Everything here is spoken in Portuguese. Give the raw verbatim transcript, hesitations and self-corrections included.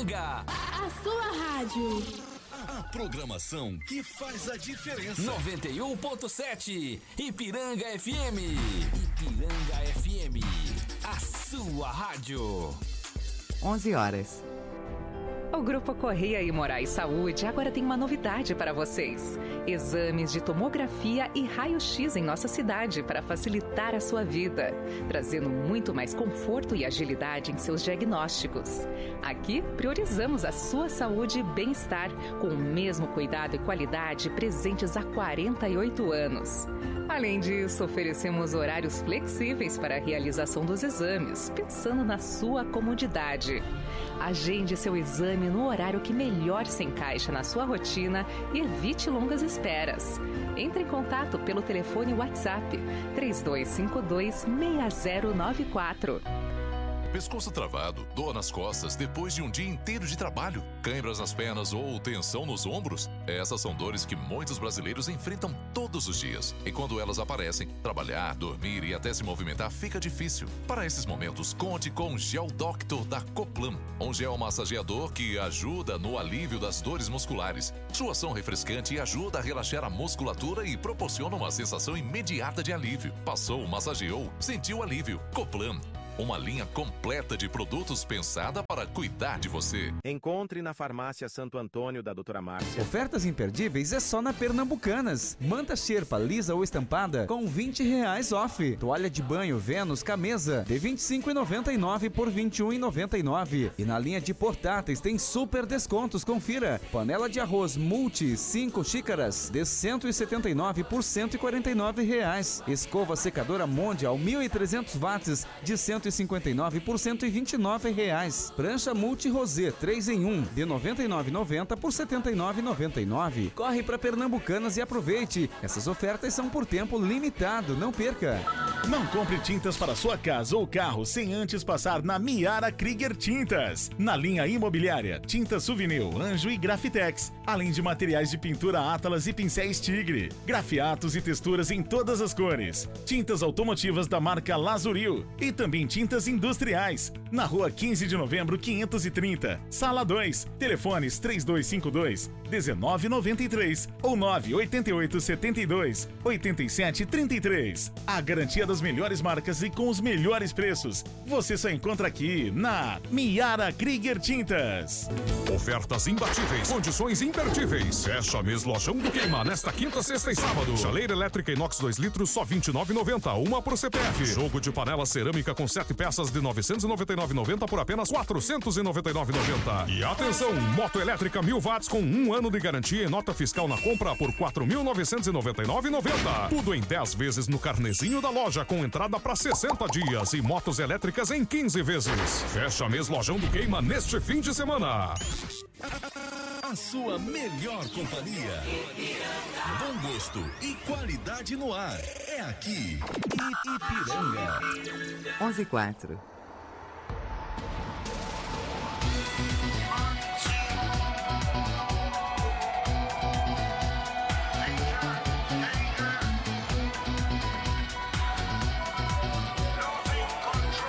Ipiranga. A sua rádio. A programação que faz a diferença. noventa e um ponto sete Ipiranga F M. Ipiranga F M. A sua rádio. onze horas. O Grupo Correia e Moraes Saúde agora tem uma novidade para vocês. Exames de tomografia e raio-x em nossa cidade para facilitar a sua vida, trazendo muito mais conforto e agilidade em seus diagnósticos. Aqui, priorizamos a sua saúde e bem-estar, com o mesmo cuidado e qualidade presentes há quarenta e oito anos. Além disso, oferecemos horários flexíveis para a realização dos exames, pensando na sua comodidade. Agende seu exame no horário que melhor se encaixa na sua rotina e evite longas esperas. Entre em contato pelo telefone WhatsApp três dois cinco dois, seis zero nove quatro. Pescoço travado, dor nas costas depois de um dia inteiro de trabalho, câimbras nas pernas ou tensão nos ombros? Essas são dores que muitos brasileiros enfrentam todos os dias. E quando elas aparecem, trabalhar, dormir e até se movimentar fica difícil. Para esses momentos, conte com o Gel Doctor da Coplan, um gel massageador que ajuda no alívio das dores musculares. Sua ação refrescante ajuda a relaxar a musculatura e proporciona uma sensação imediata de alívio. Passou, massageou, sentiu alívio. Coplan. Uma linha completa de produtos pensada para cuidar de você. Encontre na Farmácia Santo Antônio da doutora Márcia. Ofertas imperdíveis é só na Pernambucanas. Manta Xerpa lisa ou estampada com vinte reais off. Toalha de banho Vênus Camesa de vinte e cinco reais e noventa e nove centavos por vinte e um reais e noventa e nove centavos. E na linha de portáteis tem super descontos, confira. Panela de arroz Multi cinco xícaras de cento e setenta e nove reais por cento e quarenta e nove reais. Escova secadora Mondial mil e trezentos watts de cento e cinquenta e nove por cento e vinte e nove reais. Prancha Multi Rosé três em um de noventa e nove reais e noventa centavos por setenta e nove reais e noventa e nove centavos. Corre para Pernambucanas e aproveite. Essas ofertas são por tempo limitado, não perca. Não compre tintas para sua casa ou carro sem antes passar na Miara Krieger Tintas. Na linha imobiliária, tinta Souvenir, Anjo e Grafitex, além de materiais de pintura Atlas e pincéis Tigre, grafiatos e texturas em todas as cores, tintas automotivas da marca Lazuril e também tintas industriais. Na rua quinze de novembro, quinhentos e trinta, sala dois, telefones três dois cinco dois, um nove nove três ou nove oito oito sete dois, oito sete três três. A garantia das melhores marcas e com os melhores preços. Você só encontra aqui na Miara Krieger Tintas. Ofertas imbatíveis, condições imperdíveis. Fecha mês Lojão do Queima nesta quinta, sexta e sábado. Chaleira elétrica inox dois litros só vinte e nove reais e noventa centavos, uma por C P F. Jogo de panela cerâmica com sete peças de novecentos e noventa e nove reais e noventa centavos por apenas quatrocentos e noventa e nove reais e noventa centavos. E atenção, moto elétrica mil watts com um ano de garantia e nota fiscal na compra por quatro mil novecentos e noventa e nove reais e noventa centavos. Tudo em dez vezes no carnezinho da loja com entrada para sessenta dias e motos elétricas em quinze vezes. Fecha mês Lojão do Queima neste fim de semana. A sua melhor companhia. Bom gosto e qualidade no ar. É aqui. Ipiranga. onze e quatro.